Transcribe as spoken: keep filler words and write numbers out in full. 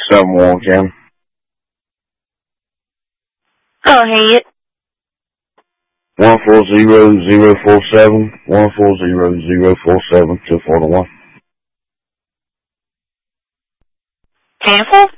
seven one Cam. Go ahead. One four zero zero four seven one four zero zero four seven two four one. Cancel.